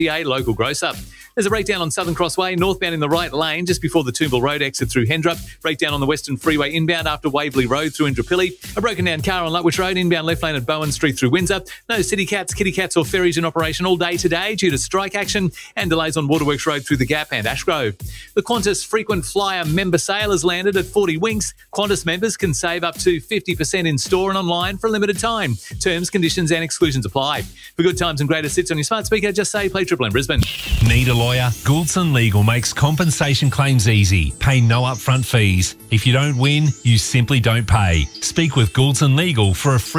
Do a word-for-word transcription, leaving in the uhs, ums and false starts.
A local grocer. There's a breakdown on Southern Crossway, northbound in the right lane, just before the Toombul Road exit through Hendra. Breakdown on the Western Freeway inbound after Waverley Road through Indooroopilly. A broken down car on Lutwyche Road, inbound left lane at Bowen Street through Windsor. No city cats, kitty cats or ferries in operation all day today due to strike action and delays on Waterworks Road through the Gap and Ashgrove. The Qantas frequent flyer member sale has landed at forty winks. Qantas members can save up to fifty percent in store and online for a limited time. Terms, conditions and exclusions apply. For good times and greater sits on your smart speaker, just say play Triple M Brisbane. Need a lawyer? Gouldson Legal makes compensation claims easy. Pay no upfront fees. If you don't win, you simply don't pay. Speak with Gouldson Legal for a free